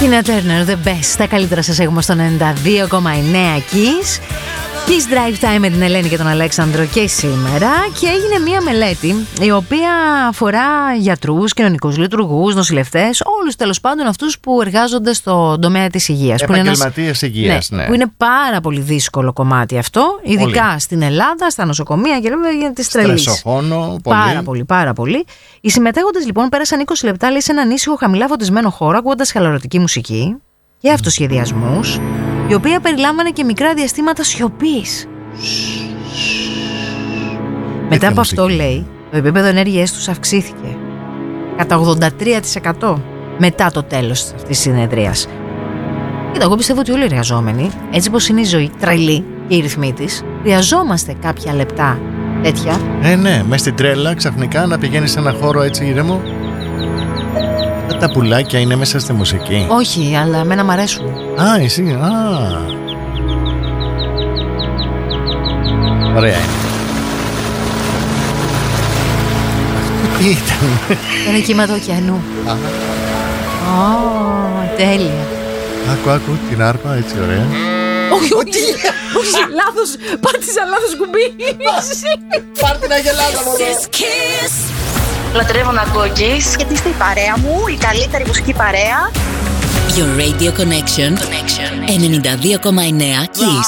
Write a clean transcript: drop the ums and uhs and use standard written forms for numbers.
Tina Turner, the best. Τα καλύτερα σας έχουμε στο 92,9 Kiss. Kiss Drive Time με την Ελένη και τον Αλέξανδρο και σήμερα. Και έγινε μία μελέτη η οποία αφορά γιατρούς, κοινωνικούς λειτουργούς, νοσηλευτές, όλους τέλος πάντων αυτούς που εργάζονται στον τομέα της υγείας. Επαγγελματίες υγείας, ναι. Που είναι πάρα πολύ δύσκολο κομμάτι αυτό, ειδικά στην Ελλάδα, στα νοσοκομεία και λέμε για τις τρελής. Στρεσοχόνο, πολύ. Πάρα πολύ. Οι συμμετέχοντες λοιπόν πέρασαν 20 λεπτά λέει, σε έναν ήσυχο χαμηλά φωτισμένο χώρο, ακούγοντας χαλαρωτική μουσική και αυτοσχεδιασμούς, η οποία περιλάμβανε και μικρά διαστήματα σιωπής. Μετά από αυτό, λέει, το επίπεδο ενέργειας τους αυξήθηκε κατά 83% μετά το τέλος αυτής της συνεδρίας. Κοίτα, εγώ πιστεύω ότι όλοι οι εργαζόμενοι, έτσι πως είναι η ζωή, τρελή και οι ρυθμοί της, χρειαζόμαστε κάποια λεπτά τέτοια. Ναι, μες στην τρέλα ξαφνικά να πηγαίνεις σε ένα χώρο έτσι ήρεμο. Τα πουλάκια είναι μέσα στη μουσική. Όχι, αλλά εμένα μ' αρέσουν. Α, εσύ, ωραία είναι. Τι ήταν? Είναι κύμα του ωκεανού. Τέλεια. Άκου την άρπα, έτσι ωραία. Όχι, λάθος, πάτησα λάθος κουμπί. Πάρ' την αγελάδα μου. Λατρεύω να ακούω Kiss, γιατί είστε η παρέα μου, η καλύτερη μουσική παρέα. Your Radio Connection 92,9 Kiss.